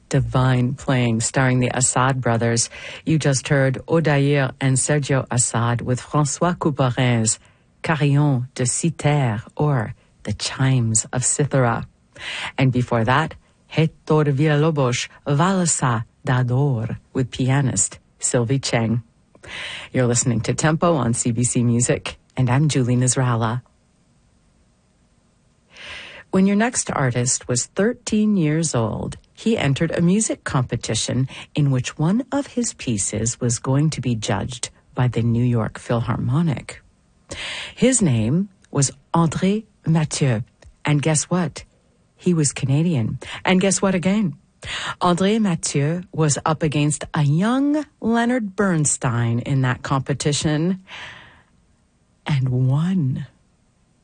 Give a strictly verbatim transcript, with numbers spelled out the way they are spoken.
Divine playing starring the Assad brothers. You just heard Odair and Sergio Assad with François Couperin's Carillon de Citer, or The Chimes of Cithara. And before that, Héctor Villalobos Valsa d'Ador with pianist Sylvie Cheng. You're listening to Tempo on C B C Music, and I'm Julie Nasrallah. When your next artist was thirteen years old, he entered a music competition in which one of his pieces was going to be judged by the New York Philharmonic. His name was André Mathieu, and guess what? He was Canadian. And guess what again? André Mathieu was up against a young Leonard Bernstein in that competition and won.